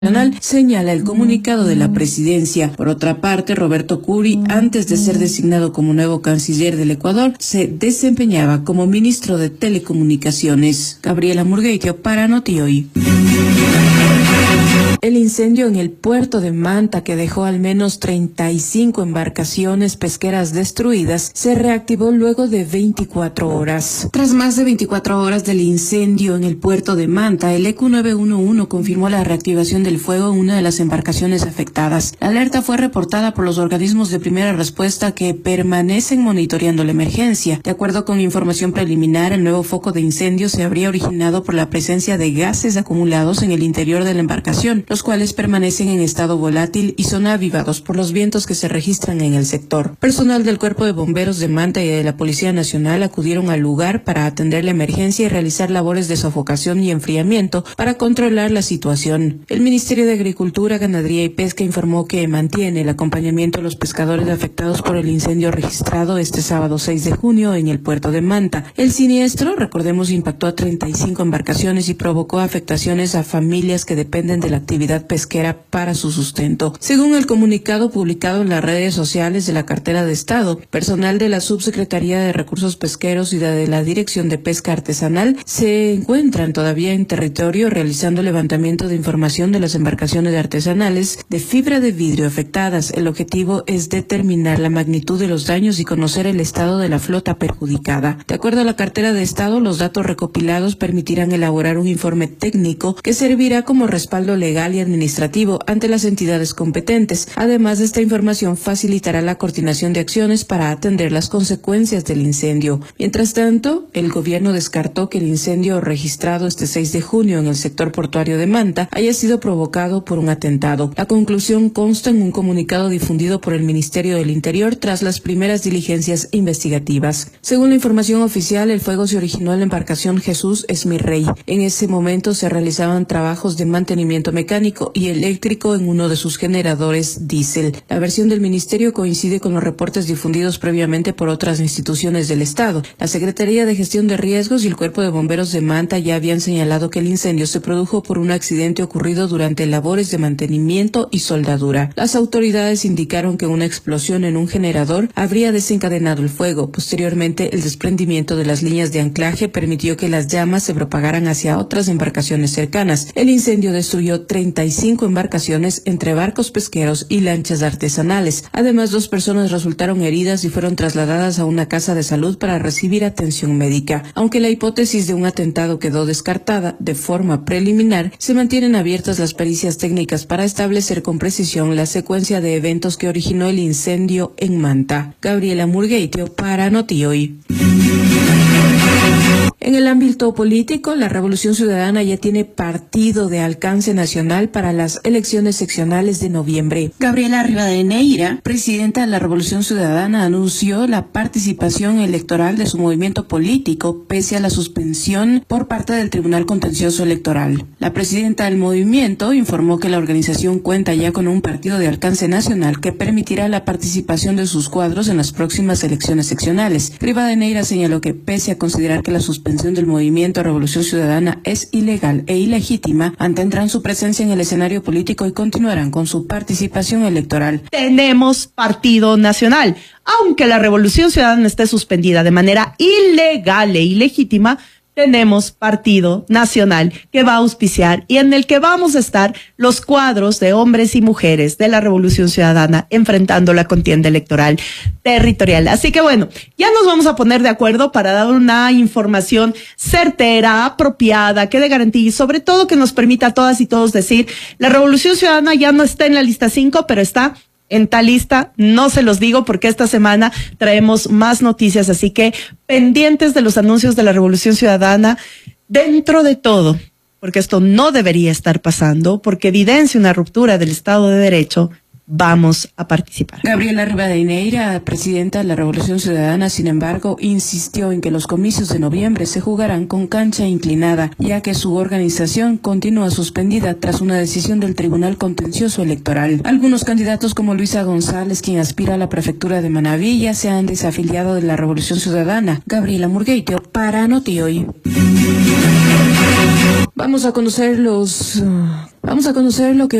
Señala el comunicado de la presidencia. Por otra parte, Roberto Curi, antes de ser designado como nuevo canciller del Ecuador, se desempeñaba como ministro de Telecomunicaciones. Gabriela Murgueitio para Notihoy. El incendio en el puerto de Manta, que dejó al menos 35 embarcaciones pesqueras destruidas, se reactivó luego de 24 horas. Tras más de 24 horas del incendio en el puerto de Manta, el ECU 911 confirmó la reactivación del fuego en una de las embarcaciones afectadas. La alerta fue reportada por los organismos de primera respuesta que permanecen monitoreando la emergencia. De acuerdo con información preliminar, el nuevo foco de incendio se habría originado por la presencia de gases acumulados en el interior de la embarcación, los cuales permanecen en estado volátil y son avivados por los vientos que se registran en el sector. Personal del Cuerpo de Bomberos de Manta y de la Policía Nacional acudieron al lugar para atender la emergencia y realizar labores de sofocación y enfriamiento para controlar la situación. El Ministerio de Agricultura, Ganadería y Pesca informó que mantiene el acompañamiento a los pescadores afectados por el incendio registrado este sábado 6 de junio en el puerto de Manta. El siniestro, recordemos, impactó a 35 embarcaciones y provocó afectaciones a familias que dependen de la actividad pesquera para su sustento. Según el comunicado publicado en las redes sociales de la cartera de Estado, personal de la Subsecretaría de Recursos Pesqueros y de la Dirección de Pesca Artesanal se encuentran todavía en territorio realizando levantamiento de información de las embarcaciones artesanales de fibra de vidrio afectadas. El objetivo es determinar la magnitud de los daños y conocer el estado de la flota perjudicada. De acuerdo a la cartera de Estado, los datos recopilados permitirán elaborar un informe técnico que servirá como respaldo legal y administrativo ante las entidades competentes. Además, esta información facilitará la coordinación de acciones para atender las consecuencias del incendio. Mientras tanto, el gobierno descartó que el incendio registrado este 6 de junio en el sector portuario de Manta haya sido provocado por un atentado. La conclusión consta en un comunicado difundido por el Ministerio del Interior tras las primeras diligencias investigativas. Según la información oficial, el fuego se originó en la embarcación Jesús Esmirrey. En ese momento se realizaban trabajos de mantenimiento mecánico y eléctrico en uno de sus generadores diésel. La versión del ministerio coincide con los reportes difundidos previamente por otras instituciones del Estado. La Secretaría de Gestión de Riesgos y el Cuerpo de Bomberos de Manta ya habían señalado que el incendio se produjo por un accidente ocurrido durante labores de mantenimiento y soldadura. Las autoridades indicaron que una explosión en un generador habría desencadenado el fuego. Posteriormente, el desprendimiento de las líneas de anclaje permitió que las llamas se propagaran hacia otras embarcaciones cercanas. El incendio destruyó 35 embarcaciones entre barcos pesqueros y lanchas artesanales. Además, 2 personas resultaron heridas y fueron trasladadas a una casa de salud para recibir atención médica. Aunque la hipótesis de un atentado quedó descartada de forma preliminar, se mantienen abiertas las pericias técnicas para establecer con precisión la secuencia de eventos que originó el incendio en Manta. Gabriela Murgueitio para Notihoy. En el ámbito político, la Revolución Ciudadana ya tiene partido de alcance nacional para las elecciones seccionales de noviembre. Gabriela Rivadeneira, presidenta de la Revolución Ciudadana, anunció la participación electoral de su movimiento político pese a la suspensión por parte del Tribunal Contencioso Electoral. La presidenta del movimiento informó que la organización cuenta ya con un partido de alcance nacional que permitirá la participación de sus cuadros en las próximas elecciones seccionales. Rivadeneira señaló que pese a considerar que la suspensión del movimiento Revolución Ciudadana es ilegal e ilegítima, mantendrán su presencia en el escenario político y continuarán con su participación electoral. Tenemos partido nacional. Aunque la Revolución Ciudadana esté suspendida de manera ilegal e ilegítima, tenemos partido nacional que va a auspiciar y en el que vamos a estar los cuadros de hombres y mujeres de la Revolución Ciudadana enfrentando la contienda electoral territorial. Así que bueno, ya nos vamos a poner de acuerdo para dar una información certera, apropiada, que dé garantía y sobre todo que nos permita a todas y todos decir, la Revolución Ciudadana ya no está en la lista 5, pero está en tal lista. No se los digo porque esta semana traemos más noticias, así que pendientes de los anuncios de la Revolución Ciudadana dentro de todo, porque esto no debería estar pasando, porque evidencia una ruptura del Estado de Derecho. Vamos a participar. Gabriela Rivadeneira, presidenta de la Revolución Ciudadana, sin embargo, insistió en que los comicios de noviembre se jugarán con cancha inclinada, ya que su organización continúa suspendida tras una decisión del Tribunal Contencioso Electoral. Algunos candidatos como Luisa González, quien aspira a la prefectura de Manabí, ya se han desafiliado de la Revolución Ciudadana. Gabriela Murgueitio para Notihoy. Vamos a conocer lo que